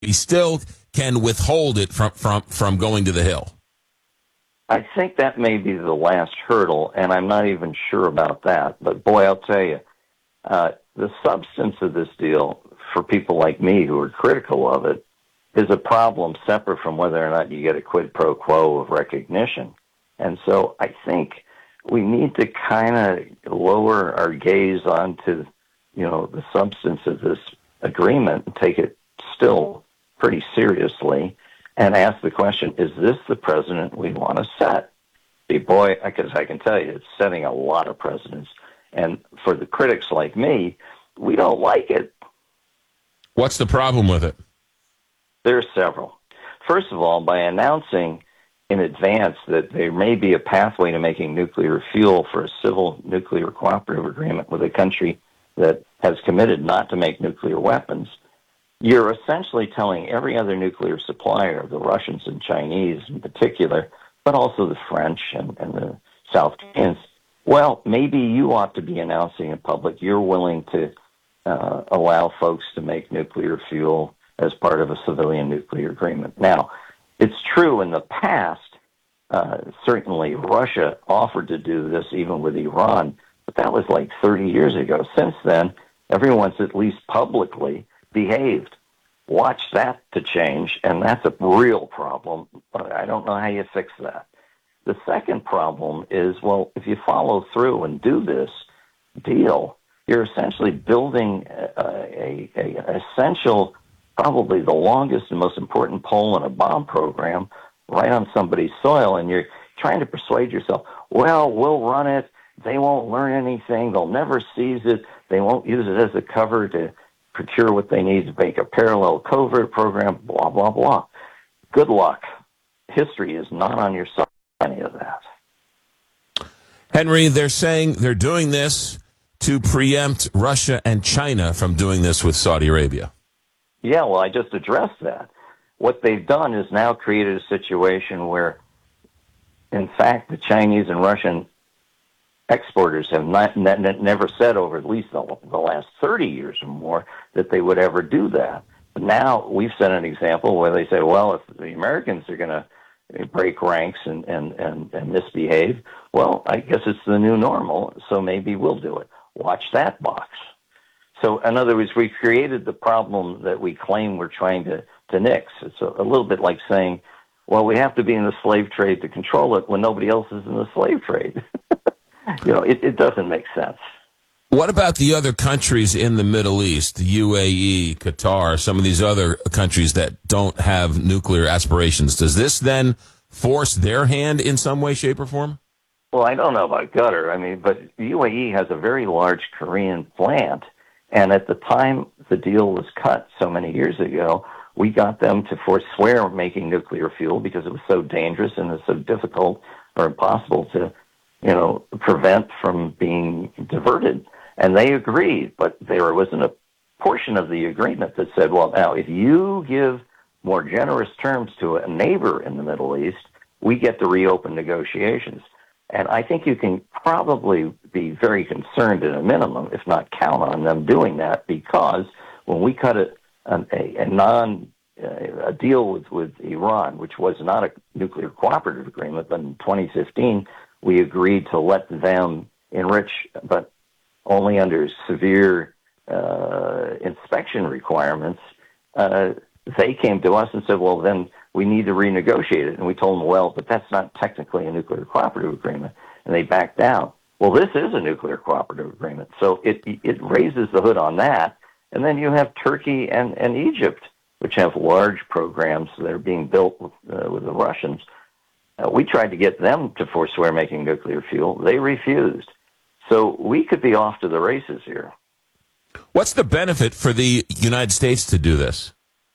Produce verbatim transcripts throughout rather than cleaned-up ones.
he still can withhold it from, from, from going to the Hill. I think that may be the last hurdle, and I'm not even sure about that. But boy, I'll tell you, uh, the substance of this deal, for people like me who are critical of it, is a problem separate from whether or not you get a quid pro quo of recognition. And so I think we need to kind of lower our gaze onto, you know, the substance of this agreement and take it still pretty seriously and ask the question, is this the president we want to set? See, boy, because I can tell you, it's setting a lot of precedents. And for the critics like me, we don't like it. What's the problem with it? There are several. First of all, by announcing in advance that there may be a pathway to making nuclear fuel for a civil nuclear cooperative agreement with a country that has committed not to make nuclear weapons, you're essentially telling every other nuclear supplier, the Russians and Chinese in particular, but also the French and, and the South Koreans, well, maybe you ought to be announcing in public you're willing to uh, allow folks to make nuclear fuel as part of a civilian nuclear agreement. Now, it's true in the past, uh, certainly Russia offered to do this even with Iran, but that was like thirty years ago. Since then, everyone's at least publicly behaved. Watch that to change, and that's a real problem. I don't know how you fix that. The second problem is, well, if you follow through and do this deal, you're essentially building a, a, a, a essential, probably the longest and most important pole in a bomb program right on somebody's soil, and you're trying to persuade yourself, well, we'll run it, they won't learn anything, they'll never seize it, they won't use it as a cover to procure what they need to make a parallel covert program, blah, blah, blah. Good luck. History is not on your side, any of that. Henry, they're saying they're doing this to preempt Russia and China from doing this with Saudi Arabia. Yeah, well, I just addressed that. What they've done is now created a situation where, in fact, the Chinese and Russian exporters have not, ne- ne- never said over at least the, the last thirty years or more that they would ever do that. But now we've set an example where they say, well, if the Americans are going to break ranks and, and, and, and misbehave, well, I guess it's the new normal, so maybe we'll do it. Watch that box. So, in other words, we created the problem that we claim we're trying to, to nix. It's a, a little bit like saying, well, we have to be in the slave trade to control it when nobody else is in the slave trade. You know, it, it doesn't make sense. What about the other countries in the Middle East, the U A E, Qatar, some of these other countries that don't have nuclear aspirations? Does this then force their hand in some way, shape, or form? Well, I don't know about Qatar. I mean, but the U A E has a very large Korean plant, and at the time the deal was cut so many years ago, we got them to forswear making nuclear fuel because it was so dangerous and it was so difficult or impossible to, you know, prevent from being diverted. And they agreed, but there wasn't a portion of the agreement that said, well, now, if you give more generous terms to a neighbor in the Middle East, we get to reopen negotiations. And I think you can probably be very concerned at a minimum, if not count on them doing that, because when we cut a, a, a non a deal with, with Iran, which was not a nuclear cooperative agreement, but in twenty fifteen, we agreed to let them enrich, but only under severe uh, inspection requirements. Uh, they came to us and said, well, then we need to renegotiate it. And we told them, well, but that's not technically a nuclear cooperative agreement. And they backed down. Well, this is a nuclear cooperative agreement. So it it raises the hood on that. And then you have Turkey and, and Egypt, which have large programs that are being built with, uh, with the Russians. Uh, we tried to get them to forswear making nuclear fuel. They refused. So we could be off to the races here. What's the benefit for the United States to do this?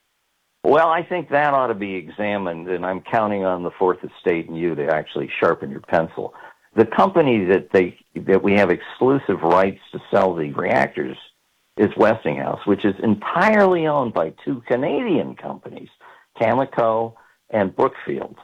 Well, I think that ought to be examined, and I'm counting on the Fourth Estate and you to actually sharpen your pencil. The company that they that we have exclusive rights to sell the reactors is Westinghouse, which is entirely owned by two Canadian companies, Cameco and Brookfield.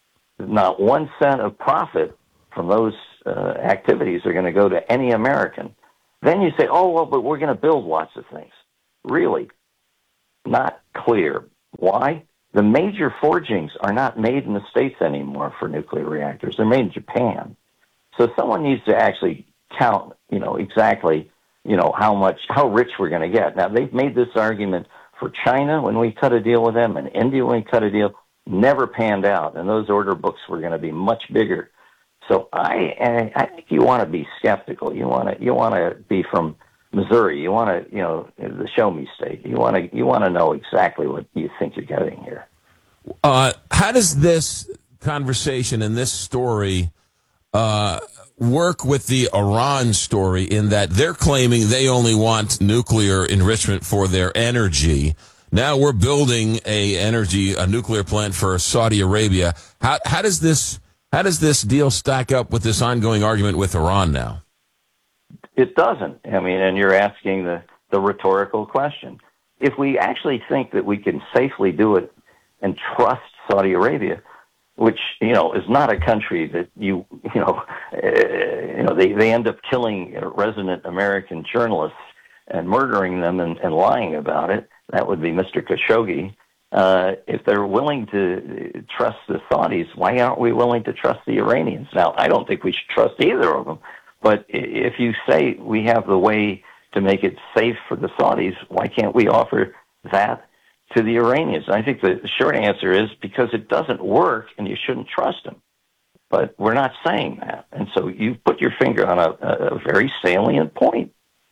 Not one cent of profit from those uh, activities are going to go to any American. Then you say, oh, well, but we're going to build lots of things. Really? Not clear. Why? The major forgings are not made in the States anymore for nuclear reactors. They're made in Japan. So someone needs to actually count, you know, exactly, you know, how much, how rich we're going to get. Now, they've made this argument for China when we cut a deal with them and India when we cut a deal. Never panned out, and those order books were going to be much bigger. So I, I think you want to be skeptical. You want to, you want to be from Missouri. You want to, you know, the show me state. You want to, you want to know exactly what you think you're getting here. Uh, how does this conversation and this story uh, work with the Iran story in that they're claiming they only want nuclear enrichment for their energy? Now we're building a energy, a nuclear plant for Saudi Arabia. How, how does this, how does this deal stack up with this ongoing argument with Iran now? It doesn't. I mean, and you're asking the, the rhetorical question. If we actually think that we can safely do it and trust Saudi Arabia, which, you know, is not a country that you, you know, uh, you know, they, they end up killing resident American journalists and murdering them and, and lying about it. That would be Mister Khashoggi. Uh, if they're willing to trust the Saudis, why aren't we willing to trust the Iranians? Now, I don't think we should trust either of them. But if you say we have the way to make it safe for the Saudis, why can't we offer that to the Iranians? And I think the short answer is because it doesn't work and you shouldn't trust them. But we're not saying that. And so you put your finger on a, a very salient point.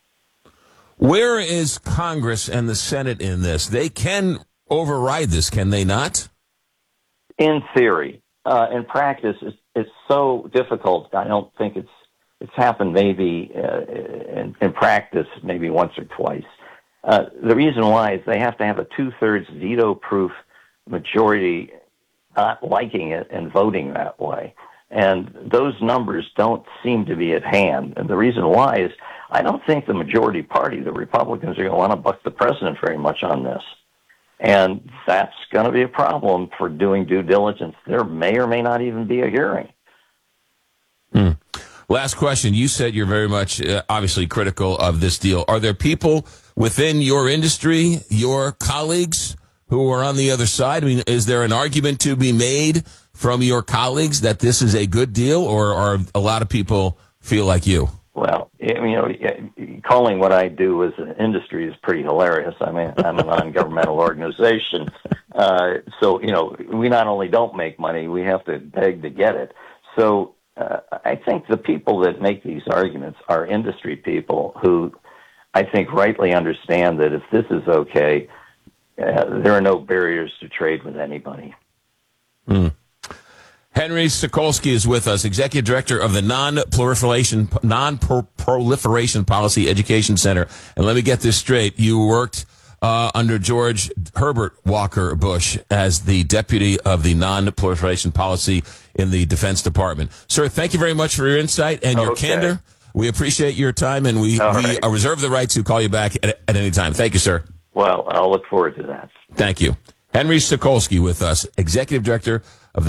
Where is Congress and the Senate in this? They can override this, can they not? In theory. Uh, in practice, it's, it's so difficult. I don't think it's it's happened maybe uh, in, in practice maybe once or twice. Uh, the reason why is they have to have a two-thirds veto-proof majority not liking it and voting that way. And those numbers don't seem to be at hand. And the reason why is I don't think the majority party, the Republicans, are going to want to buck the president very much on this. And that's going to be a problem for doing due diligence. There may or may not even be a hearing. Hmm. Last question. You said you're very much uh, obviously critical of this deal. Are there people within your industry, your colleagues, who are on the other side? I mean, is there an argument to be made from your colleagues that this is a good deal, or are a lot of people feel like you? Well, you know, calling what I do as an industry is pretty hilarious. I mean, I'm a non-governmental organization. Uh, so, you know, we not only don't make money, we have to beg to get it. So uh, I think the people that make these arguments are industry people who I think rightly understand that if this is okay, uh, there are no barriers to trade with anybody. Mm. Henry Sokolsky is with us, Executive Director of the Non-Proliferation Non-Proliferation Policy Education Center. And let me get this straight. You worked uh, under George Herbert Walker Bush as the Deputy of the Non-Proliferation Policy in the Defense Department. Sir, thank you very much for your insight and your okay. candor. We appreciate your time, and we, we right. reserve the right to call you back at, at any time. Thank you, sir. Well, I'll look forward to that. Thank you. Henry Sokolsky with us, Executive Director of the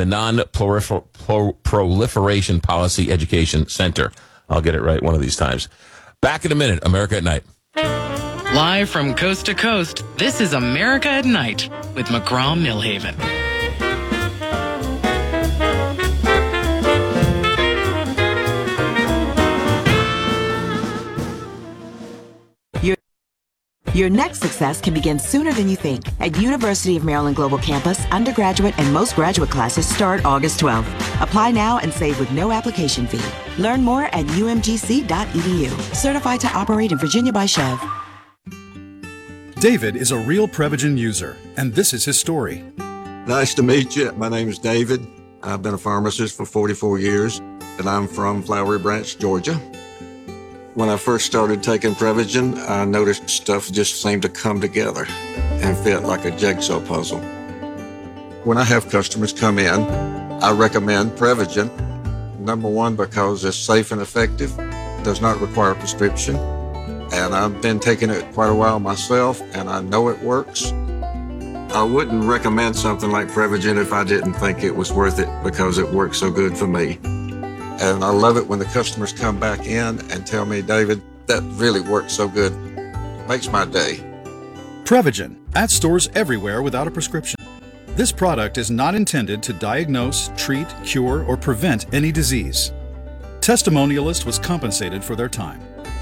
Non-Proliferation Policy Education Center. I'll get it right one of these times. Back in a minute, America at Night. Live from coast to coast, this is America at Night with McGraw-Millhaven. Your next success can begin sooner than you think. At University of Maryland Global Campus, undergraduate and most graduate classes start August twelfth. Apply now and save with no application fee. Learn more at U M G C dot E D U. Certified to operate in Virginia by Chev. David is a real Prevagen user, and this is his story. Nice to meet you. My name is David. I've been a pharmacist for forty-four years, and I'm from Flowery Branch, Georgia. When I first started taking Prevagen, I noticed stuff just seemed to come together and fit like a jigsaw puzzle. When I have customers come in, I recommend Prevagen. Number one, because it's safe and effective, does not require a prescription, and I've been taking it quite a while myself, and I know it works. I wouldn't recommend something like Prevagen if I didn't think it was worth it because it works so good for me. And I love it when the customers come back in and tell me, David, that really works so good. Makes my day. Prevagen, at stores everywhere without a prescription. This product is not intended to diagnose, treat, cure, or prevent any disease. Testimonialist was compensated for their time.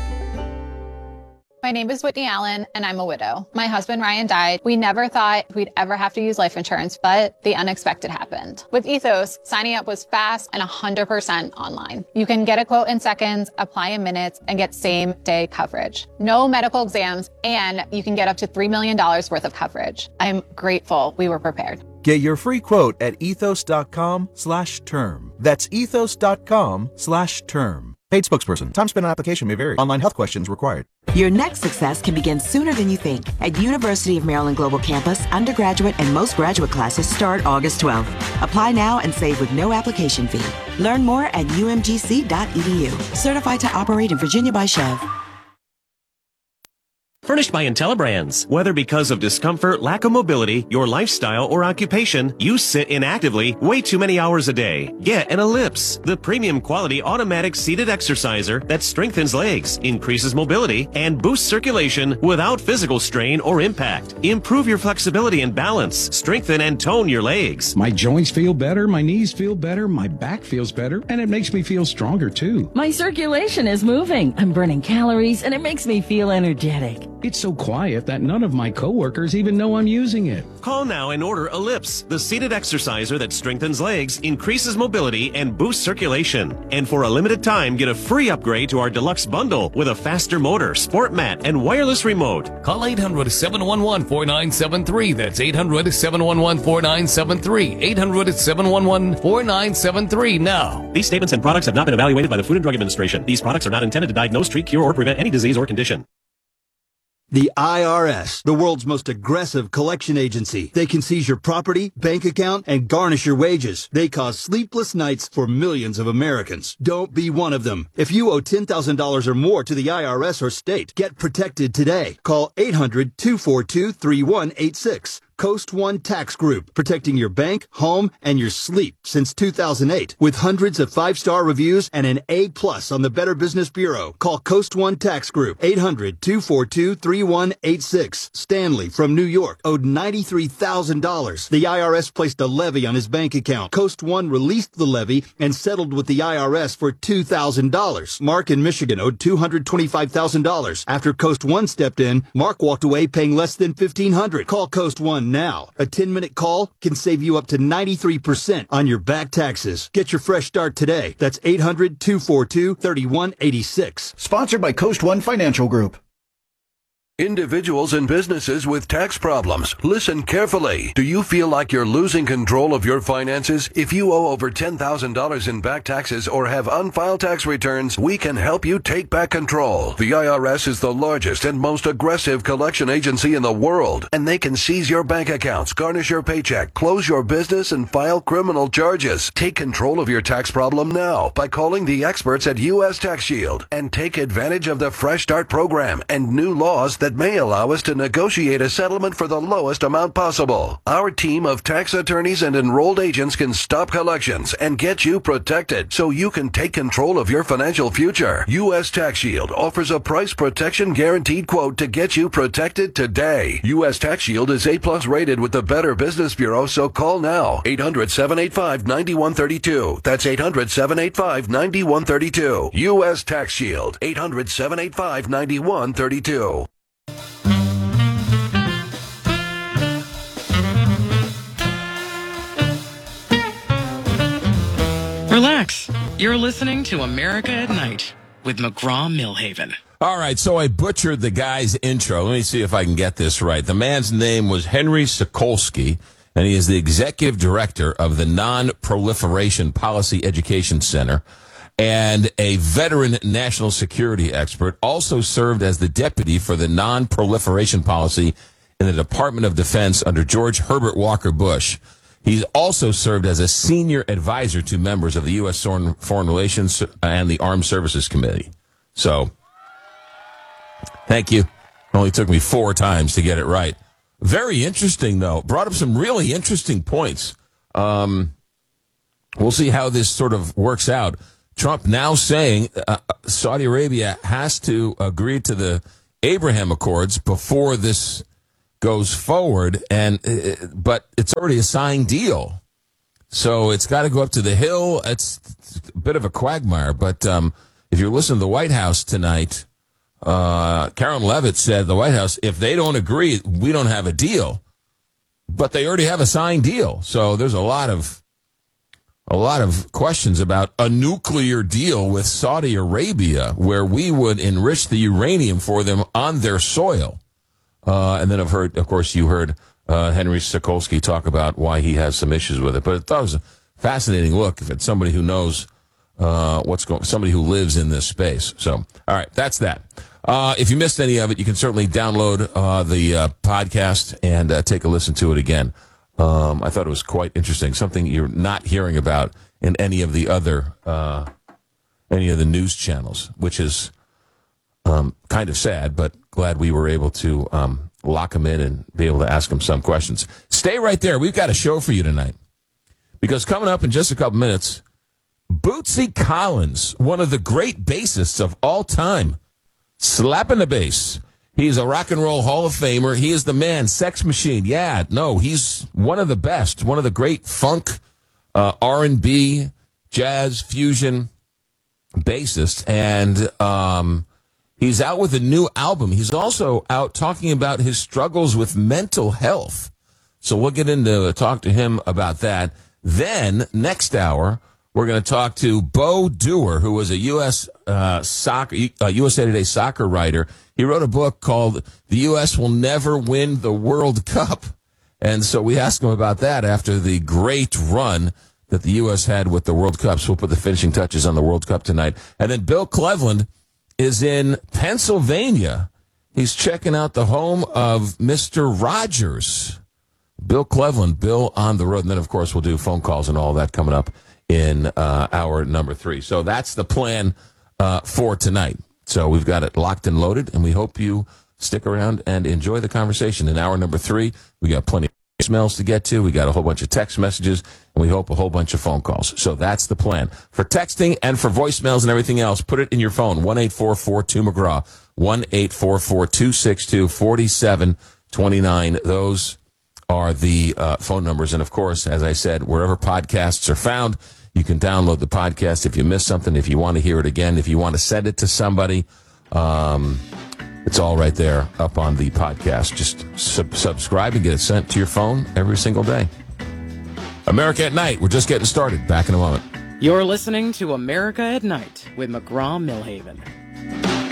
My name is Whitney Allen, and I'm a widow. My husband, Ryan, died. We never thought we'd ever have to use life insurance, but the unexpected happened. With Ethos, signing up was fast and one hundred percent online. You can get a quote in seconds, apply in minutes, and get same-day coverage. No medical exams, and you can get up to three million dollars worth of coverage. I'm grateful we were prepared. Get your free quote at ethos.com slash term. That's ethos.com slash term. Paid spokesperson. Time spent on application may vary. Online health questions required. Your next success can begin sooner than you think. At University of Maryland Global Campus, undergraduate and most graduate classes start August twelfth. Apply now and save with no application fee. Learn more at u m g c dot e d u. Certified to operate in Virginia by Chev. Furnished by IntelliBrands. Whether because of discomfort, lack of mobility, your lifestyle, or occupation, you sit inactively way too many hours a day. Get an Ellipse, the premium quality automatic seated exerciser that strengthens legs, increases mobility, and boosts circulation without physical strain or impact. Improve your flexibility and balance. Strengthen and tone your legs. My joints feel better, my knees feel better, my back feels better, and it makes me feel stronger too. My circulation is moving. I'm burning calories, and it makes me feel energetic. It's so quiet that none of my coworkers even know I'm using it. Call now and order Ellipse, the seated exerciser that strengthens legs, increases mobility, and boosts circulation. And for a limited time, get a free upgrade to our deluxe bundle with a faster motor, sport mat, and wireless remote. Call eight hundred, seven one one, four nine seven three. That's eight hundred, seven one one, four nine seven three. eight hundred, seven one one, four nine seven three now. These statements and products have not been evaluated by the Food and Drug Administration. These products are not intended to diagnose, treat, cure, or prevent any disease or condition. The I R S, the world's most aggressive collection agency. They can seize your property, bank account, and garnish your wages. They cause sleepless nights for millions of Americans. Don't be one of them. If you owe ten thousand dollars or more to the I R S or state, get protected today. Call eight hundred, two four two, three one eight six. Coast One Tax Group, protecting your bank, home, and your sleep since two thousand eight. With hundreds of five-star reviews and an A plus on the Better Business Bureau. Call Coast One Tax Group, eight hundred, two four two, three one eight six. Stanley from New York owed ninety-three thousand dollars. The I R S placed a levy on his bank account. Coast One released the levy and settled with the I R S for two thousand dollars. Mark in Michigan owed two hundred twenty-five thousand dollars. After Coast One stepped in, Mark walked away paying less than fifteen hundred dollars. Call Coast One now. A ten-minute call can save you up to ninety-three percent on your back taxes. Get your fresh start today. That's eight hundred, two four two, three one eight six. Sponsored by Coast One Financial Group. Individuals and businesses with tax problems, listen carefully. Do you feel like you're losing control of your finances? If you owe over ten thousand dollars in back taxes or have unfiled tax returns, we can help you take back control. The I R S is the largest and most aggressive collection agency in the world, and they can seize your bank accounts, garnish your paycheck, close your business, and file criminal charges. Take control of your tax problem now by calling the experts at U S Tax Shield and take advantage of the Fresh Start program and new laws that may allow us to negotiate a settlement for the lowest amount possible. Our team of tax attorneys and enrolled agents can stop collections and get you protected so you can take control of your financial future. U S Tax Shield offers a price protection guaranteed quote to get you protected today. U S Tax Shield is A plus rated with the Better Business Bureau, so call now. eight hundred, seven eight five, nine one three two. That's eight hundred, seven eight five, nine one three two. U S Tax Shield. eight hundred, seven eight five, nine one three two. Relax. You're listening to America at Night with McGraw-Millhaven. All right, so I butchered the guy's intro. Let me see if I can get this right. The man's name was Henry Sokolsky, and he is the executive director of the Non-Proliferation Policy Education Center and a veteran national security expert. Also served as the deputy for the non-proliferation policy in the Department of Defense under George Herbert Walker Bush. He's also served as a senior advisor to members of the U S Foreign Relations and the Armed Services Committee. So, thank you. It only took me four times to get it right. Very interesting, though. Brought up some really interesting points. Um, we'll see how this sort of works out. Trump now saying uh, Saudi Arabia has to agree to the Abraham Accords before this goes forward, and uh, but it's already a signed deal. So it's got to go up to the Hill. It's a bit of a quagmire. But um, if you're listening to the White House tonight, uh, Karen Levitt said the White House, if they don't agree, we don't have a deal. But they already have a signed deal. So there's a lot of a lot of questions about a nuclear deal with Saudi Arabia, where we would enrich the uranium for them on their soil. Uh, and then I've heard, of course, you heard uh, Henry Sokolsky talk about why he has some issues with it. But I thought it was a fascinating look if it's somebody who knows uh, what's going, somebody who lives in this space. So, all right, that's that. Uh, if you missed any of it, you can certainly download uh, the uh, podcast and uh, take a listen to it again. Um, I thought it was quite interesting, something you're not hearing about in any of the other uh, any of the news channels, which is um, kind of sad, but glad we were able to um, lock them in and be able to ask them some questions. Stay right there. We've got a show for you tonight, because coming up in just a couple minutes, Bootsy Collins, one of the great bassists of all time, slapping the bass. He's a rock and roll Hall of Famer. He is the man, Sex Machine. Yeah, no, he's one of the best, one of the great funk, uh, R and B, jazz, fusion bassists. And um, he's out with a new album. He's also out talking about his struggles with mental health. So we'll get into talk to him about that. Then, next hour, we're going to talk to Bo Dewar, who was a U S uh, soccer, uh, U S A Today soccer writer. He wrote a book called "The U S Will Never Win the World Cup," and so we asked him about that after the great run that the U S had with the World Cup. So we'll put the finishing touches on the World Cup tonight. And then Bill Cleveland is in Pennsylvania. He's checking out the home of Mister Rogers. Bill Cleveland, Bill on the road. And then, of course, we'll do phone calls and all that coming up in uh, hour number three. So that's the plan uh, for tonight. So we've got it locked and loaded, and we hope you stick around and enjoy the conversation. In hour number three, we got plenty of voicemails to get to. We got a whole bunch of text messages, and we hope a whole bunch of phone calls. So that's the plan. For texting and for voicemails and everything else, put it in your phone, one eight four four two McGraw, one eight four four two six two four seven two nine. Those are the uh, phone numbers. And, of course, as I said, wherever podcasts are found, you can download the podcast if you missed something, if you want to hear it again, if you want to send it to somebody. Um, it's all right there up on the podcast. Just sub- subscribe and get it sent to your phone every single day. America at Night. We're just getting started. Back in a moment. You're listening to America at Night with McGraw Millhaven.